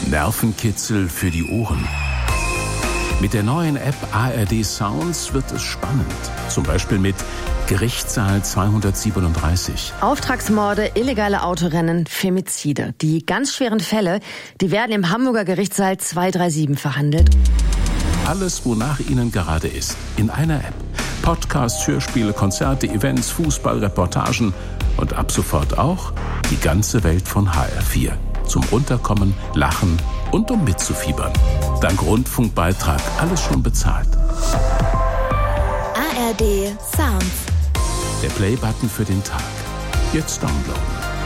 Nervenkitzel für die Ohren. Mit der neuen App ARD Sounds wird es spannend. Zum Beispiel mit Gerichtssaal 237. Auftragsmorde, illegale Autorennen, Femizide. Die ganz schweren Fälle, die werden im Hamburger Gerichtssaal 237 verhandelt. Alles, wonach Ihnen gerade ist, in einer App. Podcasts, Hörspiele, Konzerte, Events, Fußball, Reportagen und ab sofort auch die ganze Welt von HR4. Zum Runterkommen, Lachen und um mitzufiebern. Dank Rundfunkbeitrag alles schon bezahlt. ARD Sounds. Der Play-Button für den Tag. Jetzt downloaden.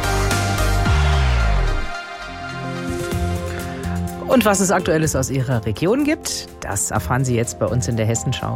Und was es Aktuelles aus Ihrer Region gibt, das erfahren Sie jetzt bei uns in der Hessenschau.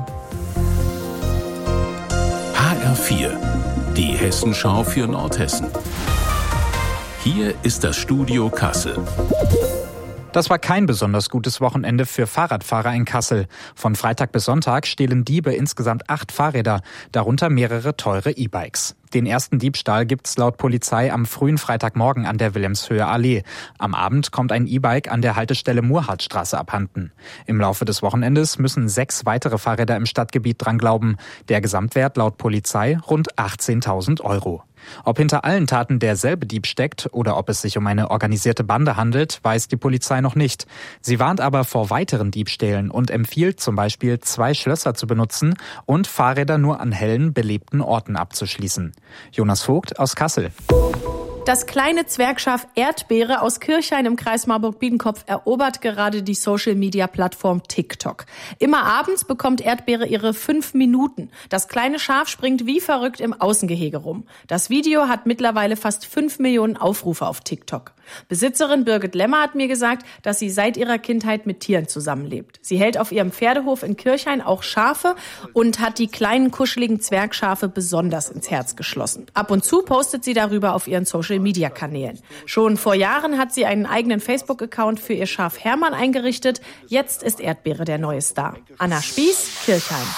HR4, die Hessenschau für Nordhessen. Hier ist das Studio Kassel. Das war kein besonders gutes Wochenende für Fahrradfahrer in Kassel. Von Freitag bis Sonntag stehlen Diebe insgesamt 8 Fahrräder, darunter mehrere teure E-Bikes. Den ersten Diebstahl gibt's laut Polizei am frühen Freitagmorgen an der Wilhelmshöher Allee. Am Abend kommt ein E-Bike an der Haltestelle Murhartstraße abhanden. Im Laufe des Wochenendes müssen 6 weitere Fahrräder im Stadtgebiet dran glauben. Der Gesamtwert laut Polizei rund 18.000 €. Ob hinter allen Taten derselbe Dieb steckt oder ob es sich um eine organisierte Bande handelt, weiß die Polizei noch nicht. Sie warnt aber vor weiteren Diebstählen und empfiehlt zum Beispiel 2 Schlösser zu benutzen und Fahrräder nur an hellen, belebten Orten abzuschließen. Jonas Vogt aus Kassel. Das kleine Zwergschaf Erdbeere aus Kirchhain im Kreis Marburg-Biedenkopf erobert gerade die Social-Media-Plattform TikTok. Immer abends bekommt Erdbeere ihre 5 Minuten. Das kleine Schaf springt wie verrückt im Außengehege rum. Das Video hat mittlerweile fast 5 Millionen Aufrufe auf TikTok. Besitzerin Birgit Lemmer hat mir gesagt, dass sie seit ihrer Kindheit mit Tieren zusammenlebt. Sie hält auf ihrem Pferdehof in Kirchhain auch Schafe und hat die kleinen kuscheligen Zwergschafe besonders ins Herz geschlossen. Ab und zu postet sie darüber auf ihren Social-Media-Kanälen. Schon vor Jahren hat sie einen eigenen Facebook-Account für ihr Schaf Hermann eingerichtet. Jetzt ist Erdbeere der neue Star. Anna Spieß, Kirchhain.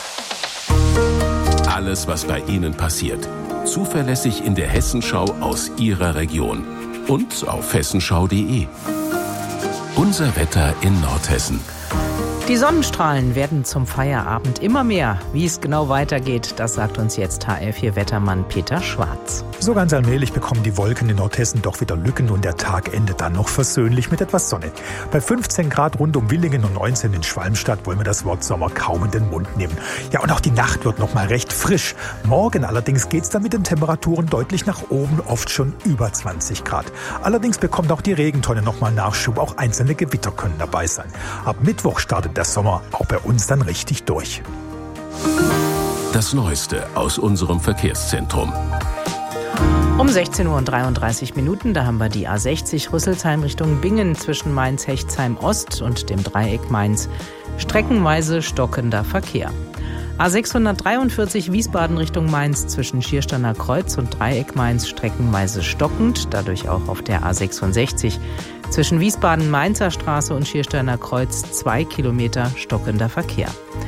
Alles, was bei Ihnen passiert. Zuverlässig in der Hessenschau aus Ihrer Region. Und auf hessenschau.de. Unser Wetter in Nordhessen. Die Sonnenstrahlen werden zum Feierabend immer mehr. Wie es genau weitergeht, das sagt uns jetzt HR4-Wettermann Peter Schwarz. So ganz allmählich bekommen die Wolken in Nordhessen doch wieder Lücken und der Tag endet dann noch versöhnlich mit etwas Sonne. Bei 15 Grad rund um Villingen und 19 in Schwalmstadt wollen wir das Wort Sommer kaum in den Mund nehmen. Ja, und auch die Nacht wird noch mal recht frisch. Morgen allerdings geht's dann mit den Temperaturen deutlich nach oben, oft schon über 20 Grad. Allerdings bekommt auch die Regentonne noch mal Nachschub, auch einzelne Gewitter können dabei sein. Ab Mittwoch startet der Sommer auch bei uns dann richtig durch. Das Neueste aus unserem Verkehrszentrum. Um 16:33 Uhr, da haben wir die A60 Rüsselsheim Richtung Bingen zwischen Mainz-Hechtsheim Ost und dem Dreieck Mainz. Streckenweise stockender Verkehr. A643 Wiesbaden Richtung Mainz zwischen Schiersteiner Kreuz und Dreieck Mainz streckenweise stockend, dadurch auch auf der A66. Zwischen Wiesbaden-Mainzer Straße und Schiersteiner Kreuz 2 Kilometer stockender Verkehr.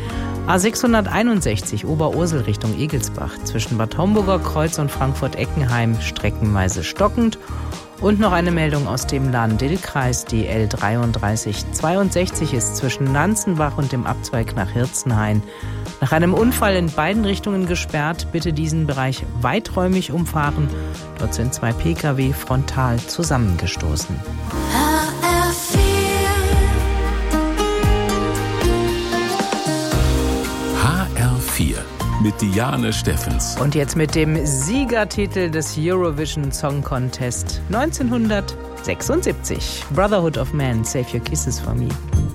A661 Oberursel Richtung Egelsbach zwischen Bad Homburger Kreuz und Frankfurt-Eckenheim streckenweise stockend. Und noch eine Meldung aus dem Lahn-Dill-Kreis. Die L3362 ist zwischen Nanzenbach und dem Abzweig nach Hirzenhain nach einem Unfall in beiden Richtungen gesperrt. Bitte diesen Bereich weiträumig umfahren. Dort sind 2 Pkw frontal zusammengestoßen. HR4 mit Diane Steffens. Und jetzt mit dem Siegertitel des Eurovision Song Contest 1976. Brotherhood of Man, Save Your Kisses for Me.